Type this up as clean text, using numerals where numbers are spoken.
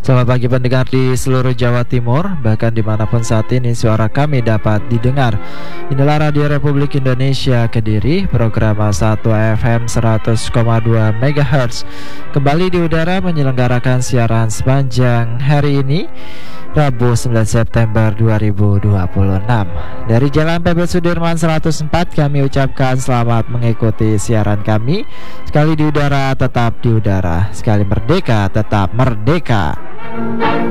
Selamat pagi pendengar di seluruh Jawa Timur, bahkan dimanapun saat ini suara kami dapat didengar. Inilah Radio Republik Indonesia Kediri, program 1 FM 100,2 MHz. Kembali di udara menyelenggarakan siaran sepanjang hari ini, Rabu 9 September 2026. Dari Jalan PP Sudirman 104 kami ucapkan selamat mengikuti siaran kami. Sekali di udara tetap di udara, sekali merdeka tetap merdeka.